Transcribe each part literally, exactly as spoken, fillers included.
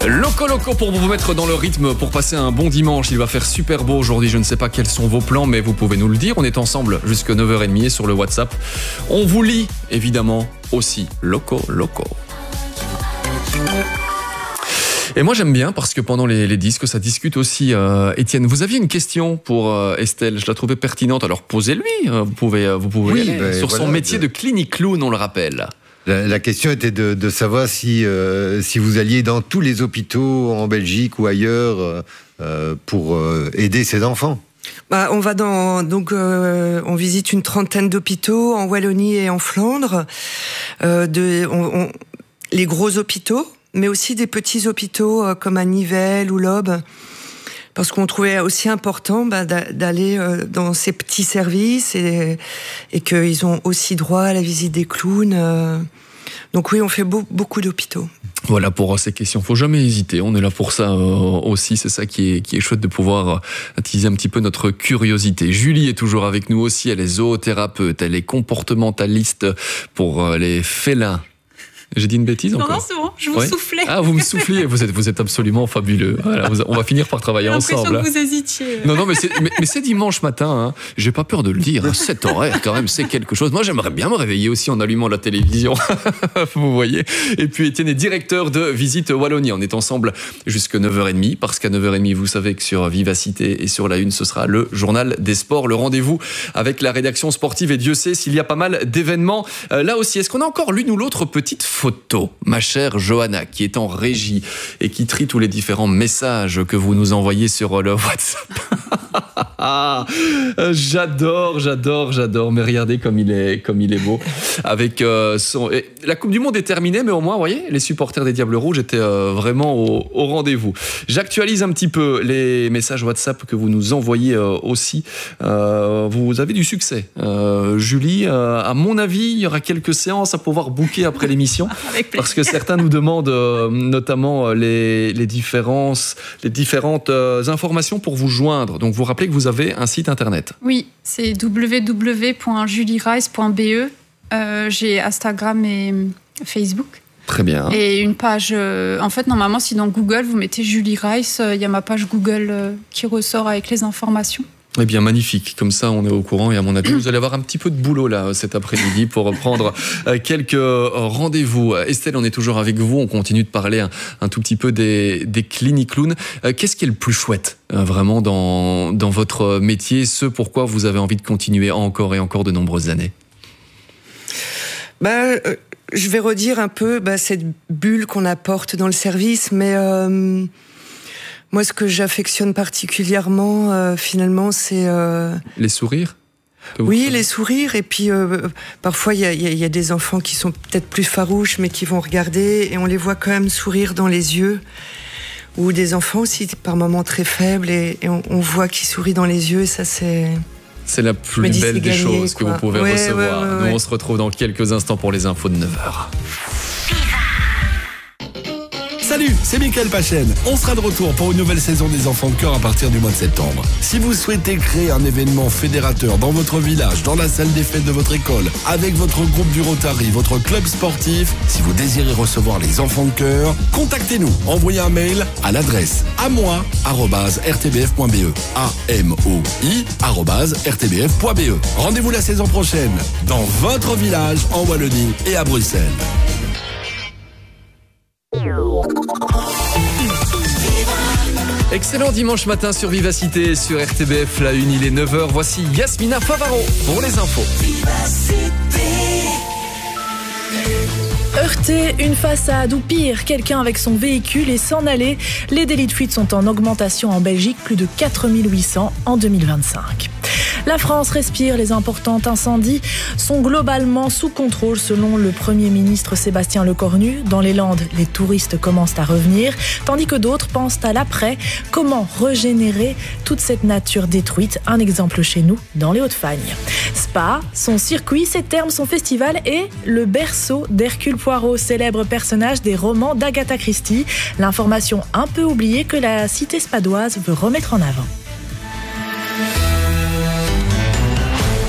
Loco Loco pour vous mettre dans le rythme, pour passer un bon dimanche. Il va faire super beau aujourd'hui, je ne sais pas quels sont vos plans, mais vous pouvez nous le dire. On est ensemble jusqu'à neuf heures trente et sur le WhatsApp. On vous lit évidemment aussi Loco Loco. Et moi j'aime bien parce que pendant les, les disques ça discute aussi. euh, Étienne, vous aviez une question pour euh, Estelle, je la trouvais pertinente, alors posez-lui, vous pouvez, vous pouvez oui, aller ben, sur voilà, son métier de... de clinic clown, on le rappelle. La, la question était de, de savoir si, euh, si vous alliez dans tous les hôpitaux en Belgique ou ailleurs euh, pour euh, aider ces enfants. Bah, on va dans donc euh, on visite une trentaine d'hôpitaux en Wallonie et en Flandre, euh, de on, on, les gros hôpitaux, mais aussi des petits hôpitaux euh, comme à Nivelles ou l'Aube, parce qu'on trouvait aussi important bah, d'aller euh, dans ces petits services et, et qu'ils ont aussi droit à la visite des clowns. Euh. Donc oui, on fait beau, beaucoup d'hôpitaux. Voilà pour ces questions, faut jamais hésiter, on est là pour ça euh, aussi, c'est ça qui est, qui est chouette de pouvoir attiser un petit peu notre curiosité. Julie est toujours avec nous aussi, elle est zoothérapeute, elle est comportementaliste pour euh, les félins. J'ai dit une bêtise encore ? Non, non, c'est bon, je vous ouais. soufflais. Ah, vous me souffliez, vous êtes, vous êtes absolument fabuleux. Voilà, vous, on va finir par travailler ensemble. J'ai l'impression que vous hésitiez. Non, non, mais c'est, mais, mais c'est dimanche matin, hein. J'ai pas peur de le dire. Hein. Cet horaire, quand même, c'est quelque chose. Moi, j'aimerais bien me réveiller aussi en allumant la télévision. Vous voyez. Et puis, Étienne est directeur de Visite Wallonie. On est ensemble jusqu'à neuf heures trente, parce qu'à neuf heures trente, vous savez que sur Vivacité et sur La Une, ce sera le journal des sports, le rendez-vous avec la rédaction sportive. Et Dieu sait s'il y a pas mal d'événements. Euh, là aussi, est-ce qu'on a encore l'une ou l'autre petite photo ? Ma chère Johanna, qui est en régie et qui trie tous les différents messages que vous nous envoyez sur le WhatsApp. j'adore, j'adore, j'adore. Mais regardez comme il est, comme il est beau. Avec euh, son... Et la Coupe du Monde est terminée, mais au moins, vous voyez, les supporters des Diables Rouges étaient euh, vraiment au, au rendez-vous. J'actualise un petit peu les messages WhatsApp que vous nous envoyez euh, aussi. Euh, vous avez du succès. Euh, Julie, euh, à mon avis, il y aura quelques séances à pouvoir booker après l'émission. Parce que certains nous demandent euh, notamment les, les, différences, les différentes euh, informations pour vous joindre. Donc, vous rappelez que vous avez un site internet. Oui, c'est w w w point julie rice point b e. Euh, j'ai Instagram et Facebook. Très bien. Et une page... Euh, en fait, normalement, si dans Google, vous mettez Julie Rice, il euh, y a ma page Google euh, qui ressort avec les informations. Eh bien, magnifique. Comme ça, on est au courant. Et à mon avis, vous allez avoir un petit peu de boulot là cet après-midi pour prendre quelques rendez-vous. Estelle, on est toujours avec vous. On continue de parler un, un tout petit peu des, des clinic clowns. Qu'est-ce qui est le plus chouette vraiment dans, dans votre métier ? Ce pourquoi vous avez envie de continuer encore et encore de nombreuses années ? Bah, euh, je vais redire un peu bah, cette bulle qu'on apporte dans le service, mais... Euh... Moi, ce que j'affectionne particulièrement, euh, finalement, c'est... Euh... Les sourires ? Oui, les sourires. Et puis, euh, parfois, il y a, y, a, y a des enfants qui sont peut-être plus farouches, mais qui vont regarder, et on les voit quand même sourire dans les yeux. Ou des enfants aussi, par moments très faibles, et, et on, on voit qu'ils sourient dans les yeux, et ça, c'est... C'est la plus dis, belle des gagné, choses quoi. Que vous pouvez ouais, recevoir. Ouais, ouais, ouais. Nous, on se retrouve dans quelques instants pour les infos de neuf heures. Salut, c'est Mickaël Pachen. On sera de retour pour une nouvelle saison des Enfants de Cœur à partir du mois de septembre. Si vous souhaitez créer un événement fédérateur dans votre village, dans la salle des fêtes de votre école, avec votre groupe du Rotary, votre club sportif, si vous désirez recevoir les Enfants de Cœur, contactez-nous. Envoyez un mail à l'adresse amoi arobase r t b f point b e. A M O I arobase r t b f point b e. Rendez-vous la saison prochaine dans votre village en Wallonie et à Bruxelles. Excellent dimanche matin sur Vivacité, sur R T B F, la une, il est neuf heures. Voici Yasmina Favaro pour les infos. Heurter une façade ou pire, quelqu'un avec son véhicule et s'en aller. Les délits de fuite sont en augmentation en Belgique, plus de quatre mille huit cents en deux mille vingt-cinq. La France respire, les importants incendies sont globalement sous contrôle selon le Premier ministre Sébastien Lecornu. Dans les Landes, les touristes commencent à revenir, tandis que d'autres pensent à l'après. Comment régénérer toute cette nature détruite ? Un exemple chez nous, dans les Hauts-de-Fagne. Spa, son circuit, ses termes, son festival et le berceau d'Hercule Poirot, célèbre personnage des romans d'Agatha Christie. L'information un peu oubliée que la cité spadoise veut remettre en avant.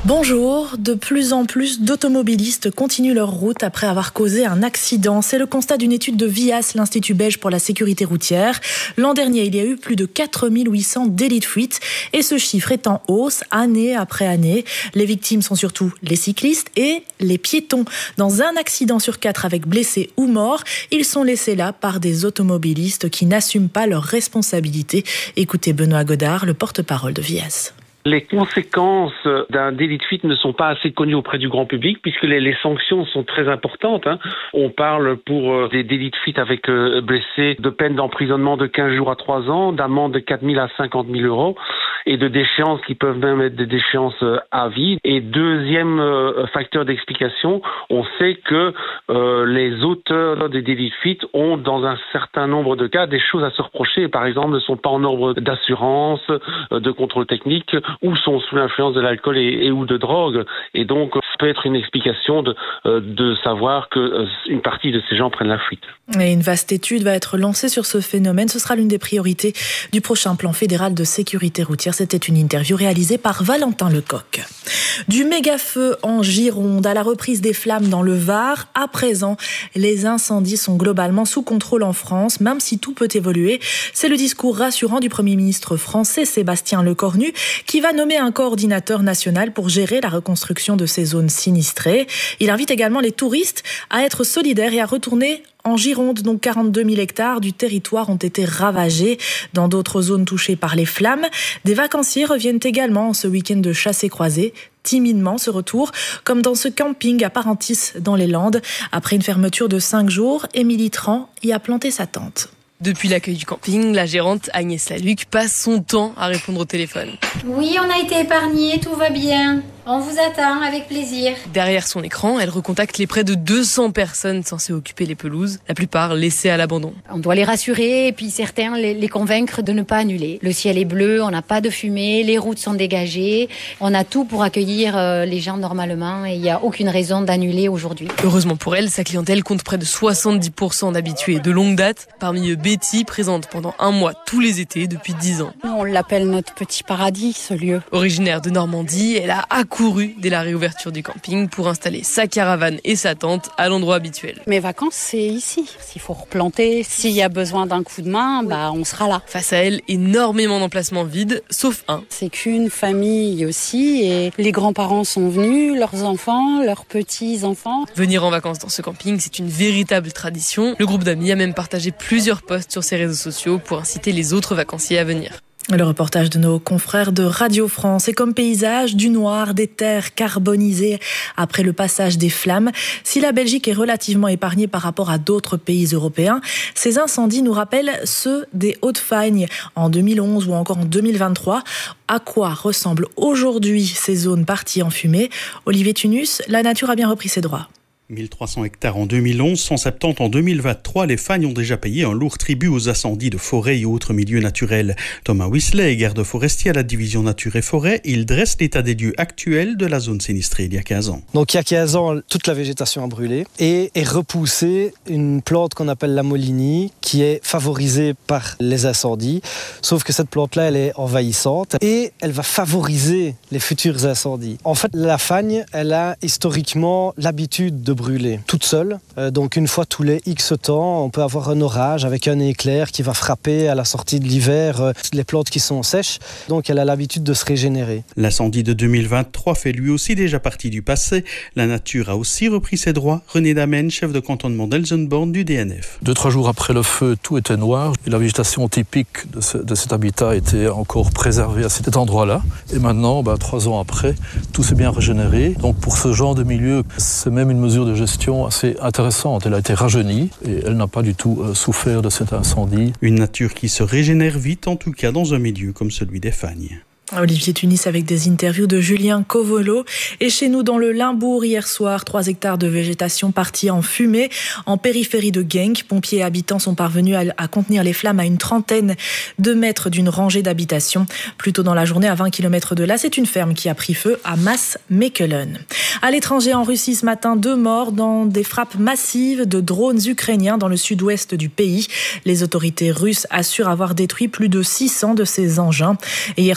Bonjour, de plus en plus d'automobilistes continuent leur route après avoir causé un accident. C'est le constat d'une étude de Vias, l'Institut belge pour la sécurité routière. L'an dernier, il y a eu plus de quatre mille huit cents délits de fuite et ce chiffre est en hausse année après année. Les victimes sont surtout les cyclistes et les piétons. Dans un accident sur quatre avec blessés ou morts, ils sont laissés là par des automobilistes qui n'assument pas leurs responsabilités. Écoutez Benoît Godard, le porte-parole de Vias. Les conséquences d'un délit de fuite ne sont pas assez connues auprès du grand public puisque les, les sanctions sont très importantes. Hein. On parle pour euh, des délits de fuite avec euh, blessés de peine d'emprisonnement de quinze jours à trois ans, d'amende de quatre mille à cinquante mille euros et de déchéances qui peuvent même être des déchéances euh, à vie. Et deuxième euh, facteur d'explication, on sait que euh, les auteurs des délits de fuite ont dans un certain nombre de cas des choses à se reprocher. Par exemple, ne sont pas en ordre d'assurance, euh, de contrôle technique, ou sont sous l'influence de l'alcool et, et ou de drogue. Et donc, ça peut être une explication de, euh, de savoir que euh, une partie de ces gens prennent la fuite. Et une vaste étude va être lancée sur ce phénomène. Ce sera l'une des priorités du prochain plan fédéral de sécurité routière. C'était une interview réalisée par Valentin Lecoq. Du méga-feu en Gironde à la reprise des flammes dans le Var, à présent, les incendies sont globalement sous contrôle en France, même si tout peut évoluer. C'est le discours rassurant du Premier ministre français, Sébastien Lecornu, qui va nommer un coordinateur national pour gérer la reconstruction de ces zones sinistrées. Il invite également les touristes à être solidaires et à retourner en Gironde, dont quarante-deux mille hectares du territoire ont été ravagés. Dans d'autres zones touchées par les flammes, des vacanciers reviennent également en ce week-end de chassé-croisé. Timidement ce retour, comme dans ce camping à Parentis dans les Landes. Après une fermeture de cinq jours, Émilie Tran y a planté sa tente. Depuis l'accueil du camping, la gérante Agnès Laluc passe son temps à répondre au téléphone. Oui, on a été épargnés, tout va bien. On vous attend avec plaisir. Derrière son écran, elle recontacte les près de deux cents personnes censées occuper les pelouses, la plupart laissées à l'abandon. On doit les rassurer et puis certains les, les convaincre de ne pas annuler. Le ciel est bleu, on n'a pas de fumée, les routes sont dégagées. On a tout pour accueillir euh, les gens normalement et il n'y a aucune raison d'annuler aujourd'hui. Heureusement pour elle, sa clientèle compte près de soixante-dix pour cent d'habitués de longue date. Parmi eux, Betty, présente pendant un mois tous les étés depuis dix ans. On l'appelle notre petit paradis, ce lieu. Originaire de Normandie, elle a accouru dès la réouverture du camping pour installer sa caravane et sa tente à l'endroit habituel. Mes vacances, c'est ici. S'il faut replanter, s'il y a besoin d'un coup de main, bah on sera là. Face à elle, énormément d'emplacements vides, sauf un. C'est qu'une famille aussi et les grands-parents sont venus, leurs enfants, leurs petits-enfants. Venir en vacances dans ce camping, c'est une véritable tradition. Le groupe d'amis a même partagé plusieurs posts sur ses réseaux sociaux pour inciter les autres vacanciers à venir. Le reportage de nos confrères de Radio France. Et comme paysage, du noir, des terres carbonisées après le passage des flammes. Si la Belgique est relativement épargnée par rapport à d'autres pays européens, ces incendies nous rappellent ceux des Hauts-de-Fagne en deux mille onze ou encore en deux mille vingt-trois. À quoi ressemblent aujourd'hui ces zones parties en fumée ? Olivier Tunus, la nature a bien repris ses droits. mille trois cents hectares en deux mille onze, cent soixante-dix en deux mille vingt-trois, les Fagnes ont déjà payé un lourd tribut aux incendies de forêt et autres milieux naturels. Thomas Whistler est garde forestier à la division nature et forêt. Il dresse l'état des lieux actuels de la zone sinistrée il y a quinze ans. Donc il y a quinze ans, toute la végétation a brûlé et est repoussée une plante qu'on appelle la molinie qui est favorisée par les incendies. Sauf que cette plante-là, elle est envahissante et elle va favoriser les futurs incendies. En fait, la Fagne, elle a historiquement l'habitude de brûler toute seule. Euh, donc une fois tous les X temps, on peut avoir un orage avec un éclair qui va frapper à la sortie de l'hiver euh, les plantes qui sont sèches. Donc elle a l'habitude de se régénérer. L'incendie de deux mille vingt-trois fait lui aussi déjà partie du passé. La nature a aussi repris ses droits. René Damen, chef de cantonnement d'Elsenborn du D N F. Deux, trois jours après le feu, tout était noir. Et la végétation typique de, ce, de cet habitat était encore préservée à cet endroit-là. Et maintenant, bah, trois ans après, tout s'est bien régénéré. Donc pour ce genre de milieu, c'est même une mesure de gestion assez intéressante. Elle a été rajeunie et elle n'a pas du tout euh, souffert de cet incendie. Une nature qui se régénère vite, en tout cas dans un milieu comme celui des Fagnes. Olivier Tunis avec des interviews de Julien Covolo. Et chez nous, dans le Limbourg, hier soir, trois hectares de végétation partis en fumée. En périphérie de Genk, pompiers et habitants sont parvenus à, à contenir les flammes à une trentaine de mètres d'une rangée d'habitations. Plus tôt dans la journée, à vingt kilomètres de là, c'est une ferme qui a pris feu à Maas-Mechelen. À l'étranger, en Russie, ce matin, deux morts dans des frappes massives de drones ukrainiens dans le sud-ouest du pays. Les autorités russes assurent avoir détruit plus de six cents de ces engins. Et hier soir, à Moscou,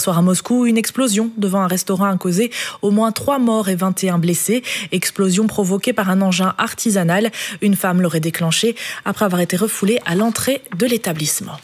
Moscou, une explosion devant un restaurant a causé au moins trois morts et vingt et un blessés. Explosion provoquée par un engin artisanal. Une femme l'aurait déclenchée après avoir été refoulée à l'entrée de l'établissement.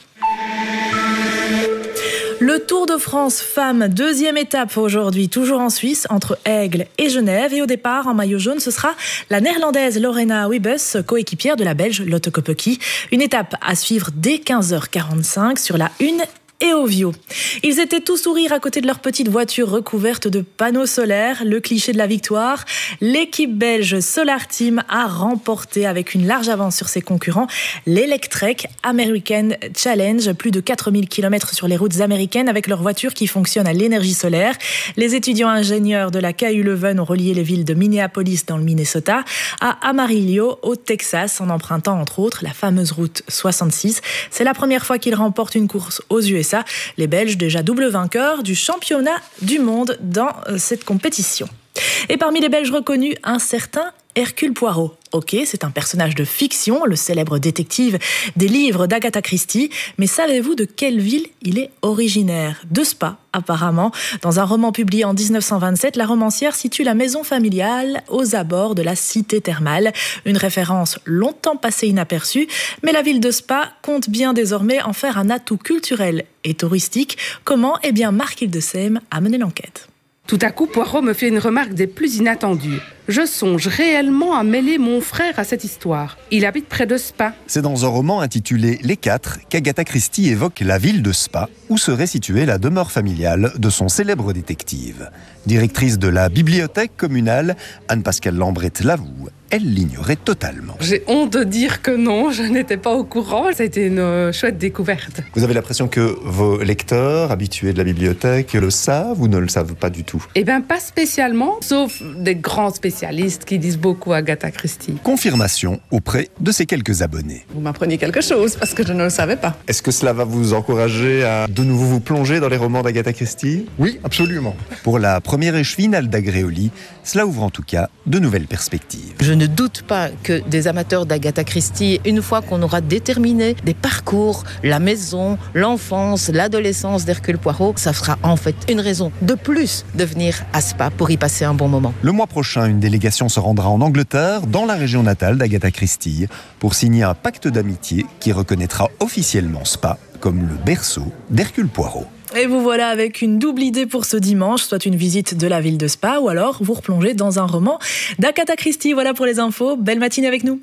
Le Tour de France femmes, deuxième étape aujourd'hui, toujours en Suisse, entre Aigle et Genève. Et au départ, en maillot jaune, ce sera la néerlandaise Lorena Wiebes, coéquipière de la belge Lotte Kopecky. Une étape à suivre dès quinze heures quarante-cinq sur la une et Ovio. Ils étaient tous sourires à côté de leur petite voiture recouverte de panneaux solaires. Le cliché de la victoire, l'équipe belge Solar Team a remporté avec une large avance sur ses concurrents l'Electrek American Challenge. Plus de quatre mille kilomètres sur les routes américaines avec leur voiture qui fonctionne à l'énergie solaire. Les étudiants ingénieurs de la K U Leuven ont relié les villes de Minneapolis dans le Minnesota à Amarillo au Texas en empruntant entre autres la fameuse route soixante-six. C'est la première fois qu'ils remportent une course aux U S A. Les Belges, déjà double vainqueurs du championnat du monde dans cette compétition. Et parmi les Belges reconnus, un certain Hercule Poirot. Ok, c'est un personnage de fiction, le célèbre détective des livres d'Agatha Christie. Mais savez-vous de quelle ville il est originaire? De Spa, apparemment. Dans un roman publié en dix-neuf cent vingt-sept, la romancière situe la maison familiale aux abords de la cité thermale. Une référence longtemps passée inaperçue, mais la ville de Spa compte bien désormais en faire un atout culturel et touristique. Comment? Eh bien, Marc Hildesheim a mené l'enquête. Tout à coup, Poirot me fait une remarque des plus inattendues. Je songe réellement à mêler mon frère à cette histoire. Il habite près de Spa. C'est dans un roman intitulé Les Quatre qu'Agatha Christie évoque la ville de Spa, où serait située la demeure familiale de son célèbre détective. Directrice de la bibliothèque communale, Anne-Pascale Lambrette l'avoue, elle l'ignorait totalement. J'ai honte de dire que non, je n'étais pas au courant. Ça a été une euh, chouette découverte. Vous avez l'impression que vos lecteurs, habitués de la bibliothèque, le savent ou ne le savent pas du tout? Eh bien, pas spécialement, sauf des grands spécialistes qui lisent beaucoup Agatha Christie. Confirmation auprès de ses quelques abonnés. Vous m'apprenez quelque chose, parce que je ne le savais pas. Est-ce que cela va vous encourager à de nouveau vous plonger dans les romans d'Agatha Christie? Oui, absolument. Pour la première échevine, Alda Gréoli, cela ouvre en tout cas de nouvelles perspectives. Je ne doute pas que des amateurs d'Agatha Christie, une fois qu'on aura déterminé des parcours, la maison, l'enfance, l'adolescence d'Hercule Poirot, ça sera en fait une raison de plus de venir à Spa pour y passer un bon moment. Le mois prochain, une délégation se rendra en Angleterre, dans la région natale d'Agatha Christie, pour signer un pacte d'amitié qui reconnaîtra officiellement Spa comme le berceau d'Hercule Poirot. Et vous voilà avec une double idée pour ce dimanche, soit une visite de la ville de Spa ou alors vous replongez dans un roman d'Agatha Christie. Voilà pour les infos, belle matinée avec nous.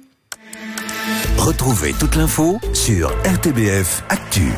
Retrouvez toute l'info sur R T B F Actu.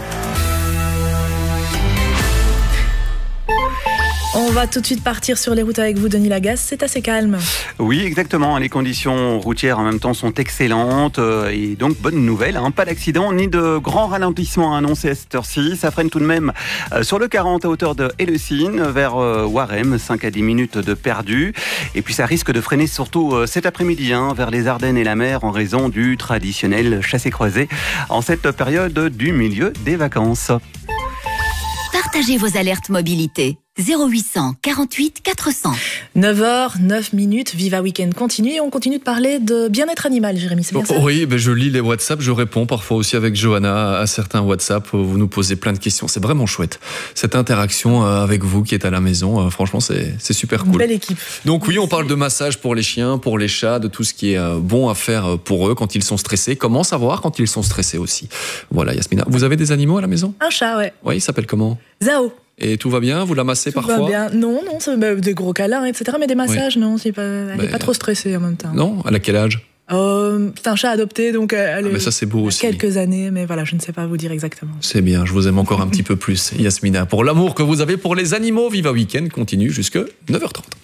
On va tout de suite partir sur les routes avec vous, Denis Lagasse. C'est assez calme. Oui, exactement. Les conditions routières en même temps sont excellentes. Et donc, bonne nouvelle, hein. Pas d'accident ni de grands ralentissements annoncés à cette heure-ci. Ça freine tout de même sur le quarante à hauteur de Hellesine vers Warem, cinq à dix minutes de perdu. Et puis, ça risque de freiner surtout cet après-midi hein, vers les Ardennes et la mer en raison du traditionnel chassé-croisé en cette période du milieu des vacances. Partagez vos alertes mobilité. zéro huit cent quarante-huit quatre cents. neuf heures, neuf minutes, Viva Weekend continue et on continue de parler de bien-être animal, Jérémy, c'est bien ça? Oui, ben je lis les WhatsApp, je réponds parfois aussi avec Johanna à certains WhatsApp, vous nous posez plein de questions, c'est vraiment chouette. Cette interaction avec vous qui êtes à la maison, franchement c'est, c'est super cool. Une belle équipe. Donc oui, on parle de massage pour les chiens, pour les chats, de tout ce qui est bon à faire pour eux quand ils sont stressés. Comment savoir quand ils sont stressés aussi? Voilà, Yasmina. Vous avez des animaux à la maison? Un chat, ouais. Oui, il s'appelle comment? Zao. Et tout va bien? Vous la massez tout parfois? va bien. Non, non, c'est bah, des gros câlins, et cetera. Mais des massages, oui. non, c'est pas, elle n'est bah, pas trop stressée en même temps. Non? Elle a quel âge? euh, C'est un chat adopté, donc elle ah, mais ça, c'est beau aussi. quelques années, mais voilà, je ne sais pas vous dire exactement. C'est bien, je vous aime encore un petit peu plus, Yasmina, pour l'amour que vous avez pour les animaux. Viva Weekend continue jusque neuf heures trente.